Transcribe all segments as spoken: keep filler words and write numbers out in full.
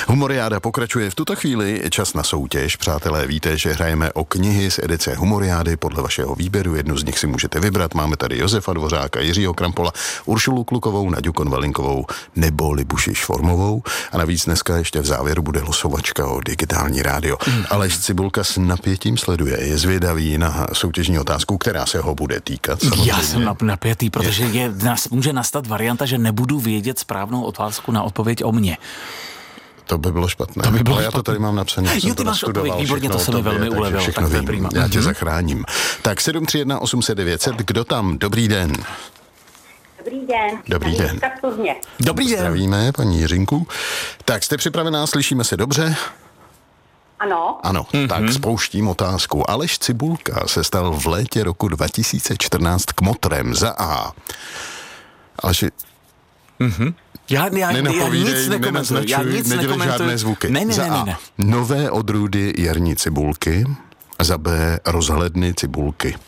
Humoriáda pokračuje v tuto chvíli, čas na soutěž. Přátelé, víte, že hrajeme o knihy z edice Humoriády podle vašeho výběru. Jednu z nich si můžete vybrat. Máme tady Josefa Dvořáka, Jiřího Krampola, Uršulu Klukovou, Naďu Konvalinkovou nebo Libuši Švormovou. A navíc dneska ještě v závěru bude losovačka o digitální rádio. Mm. Aleš Cibulka s napětím sleduje. Je zvědavý na soutěžní otázku, která se ho bude týkat. Samozřejmě. Já jsem napětý, protože je, nás, může nastat varianta, že nebudu vědět správnou otázku na odpověď o mně. To by bylo špatné, to by bylo ale špatné. já to tady mám napsané. Jo, ty máš odpověď, výborně, to se mi velmi ulevilo. Všechno vím, prima. Já tě mm-hmm. zachráním. Tak sedm tři jedna osm set devět set, kdo tam? Dobrý den. Dobrý den. Dobrý den. Dobrý den. Zdravíme, paní Jiřinku. Tak jste připravená, slyšíme se dobře? Ano. Ano, mm-hmm. tak spouštím otázku. Aleš Cibulka se stal v létě roku dva tisíce čtrnáct kmotrem za A. Aleši... Mhm. Já, já, já nic nekomentuji. Já nic nekomentuji. Žádné zvuky. Ne, ne, za ne, ne, A. ne. Nové odrůdy jarní cibulky. Za B. Rozhledny cibulky.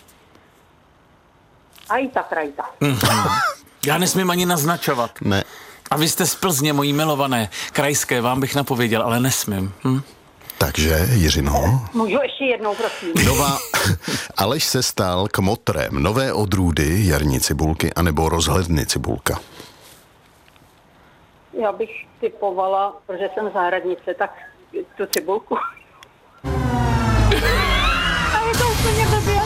Ajta, krajta. Mm-hmm. Já nesmím ani naznačovat. Ne. A vy jste z Plzně, mojí milované, krajské, vám bych napověděl, ale nesmím. Hm? Takže, Jiřino. Můžu ještě jednou, prosím. Nová, Aleš se stal kmotrem. Nové odrůdy jarní cibulky anebo rozhledny cibulka. Já bych typovala, protože jsem zahradnice, tak tu cibulku. A je to úplně blbě.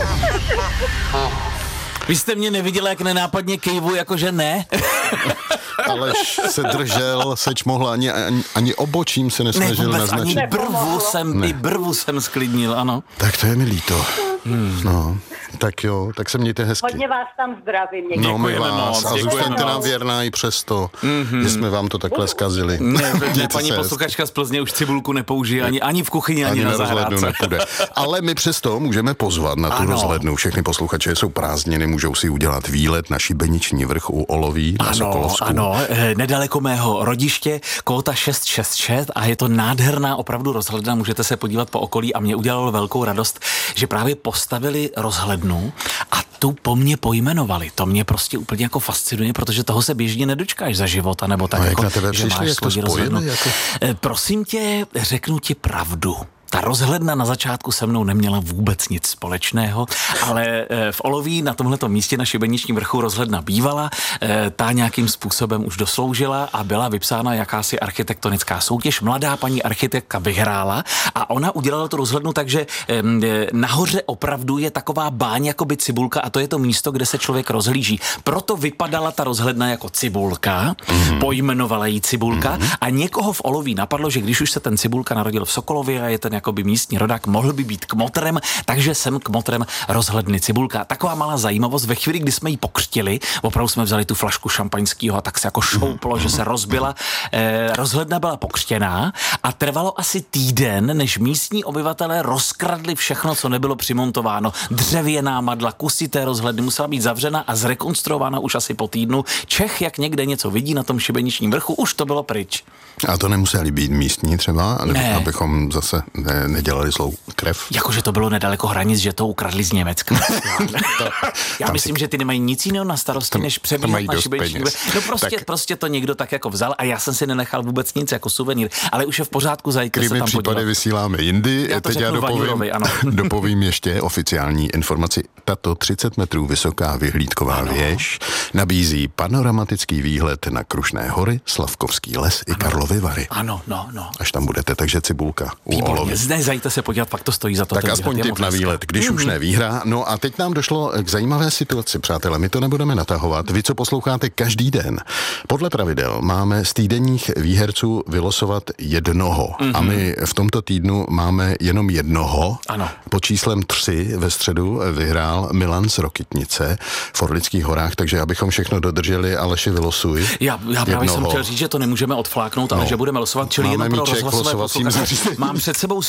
Vy jste mě neviděli, jak nenápadně kejvu, jakože ne? Aleš se držel, seč mohla, ani, ani, ani obočím se nesnažil ne, naznačit. Ani brvu jsem, ne. i brvu jsem sklidnil, ano. Tak to je mi líto. Hmm. No, tak jo, tak se mějte hezky. Hodně vás tam zdravím. Někdy. No, my vás. Moc, a zůstaňte nám věrná i přesto, mm-hmm. že jsme vám to takhle zkazili. Ne, ne paní posluchačka z Plzně už cibulku nepoužije ani, ani v kuchyni, ani, ani na zahrádce. Nepůjde. Ale my přesto můžeme pozvat na tu ano. rozhlednu. Všechny posluchače jsou prázdniny, můžou si udělat výlet na Šibeniční vrch u Oloví na ano, Sokolovsku. Ano, nedaleko mého rodiště, Kóta šest šest šest a je to nádherná opravdu rozhledna, můžete se podívat po okolí a mě udělalo velkou radost, že právě postavili rozhlednu a tu po mně pojmenovali. To mě prostě úplně jako fascinuje, protože toho se běžně nedočkáš za života, nebo tak, a jako, jak na tebe že přišli, máš jak to spojili? Jako... Prosím tě, řeknu ti pravdu. Ta rozhledna na začátku se mnou neměla vůbec nic společného, ale v Oloví na tomhleto místě na Šibeničním vrchu rozhledna bývala, ta nějakým způsobem už dosloužila a byla vypsána jakási architektonická soutěž. Mladá paní architektka vyhrála a ona udělala tu rozhlednu tak, že nahoře opravdu je taková báň jako by cibulka a to je to místo, kde se člověk rozhlíží. Proto vypadala ta rozhledna jako cibulka, mm-hmm. pojmenovala jí cibulka mm-hmm. a někoho v Oloví napadlo, že když už se ten cibulka narodil v Sokolově a je ten jakoby místní rodák, mohl by být kmotrem, takže jsem kmotrem rozhledny cibulka. Taková malá zajímavost, ve chvíli, kdy jsme ji pokřtili, opravdu jsme vzali tu flašku šampaňského a tak se jako šouplo, že se rozbila. Eh, rozhledna byla pokřtěná a trvalo asi týden, než místní obyvatelé rozkradli všechno, co nebylo přimontováno. Dřevěná madla, kusy té rozhledny musela být zavřena a zrekonstruována už asi po týdnu. Čech, jak někde něco vidí na tom Šibeničním vrchu, už to bylo pryč. A to nemuseli být místní třeba, ne. abychom zase ne, nedělali zlou krev? Jakože to bylo nedaleko hranic, že to ukradli z Německa. to, Já myslím, si... že ty nemají nic jiného na starosti, tam, než přebíhat na Šibeniční vrch. No prostě, tak... prostě to někdo tak jako vzal a já jsem si nenechal vůbec nic jako suvenýr, ale už je v pořádku, zajďte se tam podívat. Případy vysíláme jindy. Já to Teď já dopovím, Vaňurovi, ano. dopovím ještě oficiální informaci. Tato třicet metrů vysoká vyhlídková ano. věž nabízí panoramatický výhled na Krušné hory, Slavkovský les ano. i Karlovy Vary. Ano, no, no. Až tam budete, takže cibulka u Výborně, zde zajďte se podívat, pak to stojí za to. Tak aspoň tip na výlet, když mm-hmm. už nevýhra. No a teď nám došlo k zajímavé situaci, přátelé, my to nebudeme natahovat. Vy, co posloucháte každý den, podle pravidel máme z týdenních výherců vylosovat jednoho. Mm-hmm. A my v tomto týdnu máme jenom jednoho. Ano. Pod číslem tři ve středu vyhrál Milan z Rokytnice v Orlických horách, takže abychom všechno dodrželi, Aleši, vylosuj. Já, já právě jsem chtěl říct, že to nemůžeme odfláknout, ale no. že budeme losovat, čili máme jenom pro rozhlasové posluchače. Mám před sebou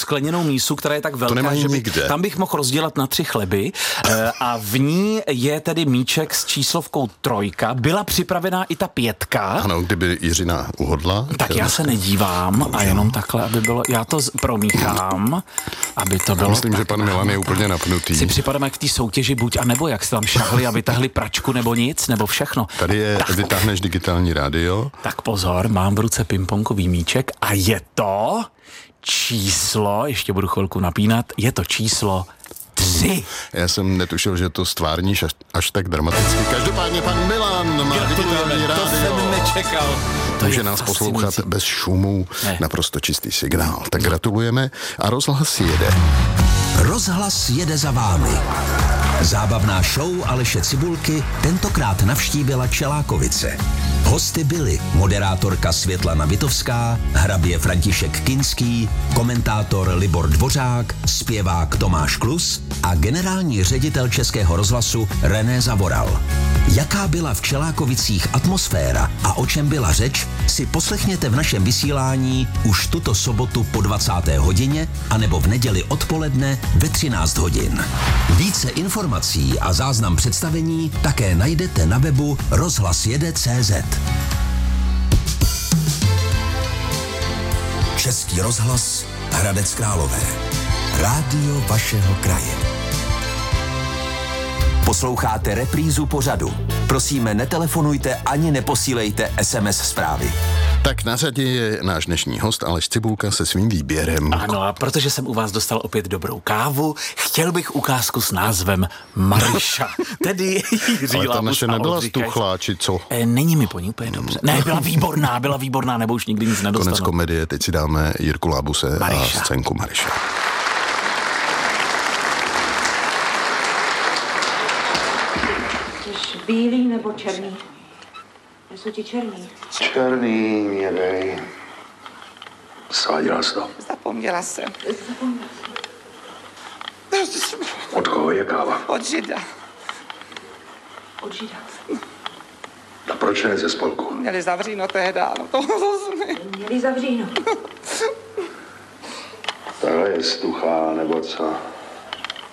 skleněnou mísu, která je tak velká, nemají že by, nikde. tam bych mohl rozdělat na tři chleby eh, a v ní je tedy míček s číslovkou trojka. Byla připravená i ta pětka. Ano, kdyby Jiřina uhodla. Tak já se nedívám a jenom takhle, aby bylo, já to z- promíchám, aby to bylo. Myslím, že tak. pan Milan je úplně napnutý. Si připadám jak v té soutěži buď a nebo, jak se tam šahli a vytahli pračku nebo nic, nebo všechno. Tady je, Tak, vytáhneš digitální rádio. tak pozor, mám v ruce pingpongový míček a je to číslo, ještě budu chvilku napínat, je to číslo tři. Já jsem netušil, že to stvárníš až, až tak dramaticky. Každopádně pan Milan má digitální to jsem rádio. nečekal. To Může je nás fascinující. poslouchat bez šumu, Ne. naprosto čistý signál. Tak gratulujeme a rozhlas jede. Rozhlas jede za vámi. Zábavná show Aleše Cibulky tentokrát navštívila Čelákovice. Hosty byli moderátorka Světlana Vitovská, hrabě František Kinský, komentátor Libor Dvořák, zpěvák Tomáš Klus a generální ředitel Českého rozhlasu René Zavoral. Jaká byla v Čelákovicích atmosféra a o čem byla řeč, si poslechněte v našem vysílání už tuto sobotu po dvacáté hodině anebo v neděli odpoledne ve třináct hodin. Více informací a záznam představení také najdete na webu rozhlasjede tečka cé zet. Český rozhlas Hradec Králové. Rádio vašeho kraje. Posloucháte reprízu pořadu. Prosíme, netelefonujte ani neposílejte es em es zprávy. Tak na řadě je náš dnešní host Aleš Cibulka se svým výběrem. Ano, a protože jsem u vás dostal opět dobrou kávu, chtěl bych ukázku s názvem Mariša. Tedy Jiří Ale ta Labus naše a nebyla Oldřich Kajs. stuchlá, či co? E, není mi po ní úplně dobře. Ne, byla výborná, byla výborná, nebo už nikdy nic Konec nedostanu. komedie, teď si dáme Jirku Lábuse Mariša. a scénku Mariša. Chceš bílý nebo černý? Jsou ti černý. Černý mě dej. Sváděla jsi to. Zapomněla jsem. Od koho je káva? Od žida. Od žida. A proč ne ze spolku? Měli zavříno tehda, no to jsme. Měli zavříno. Tahle je stuchá, nebo co?